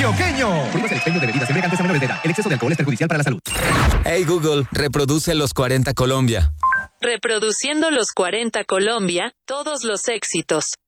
antioqueño. Prohíbas el expendio de bebidas embriagantes a menores de edad. El exceso de alcohol es perjudicial para la salud. Hey Google, reproduce los 40 Colombia. Reproduciendo los 40 Colombia, todos los éxitos.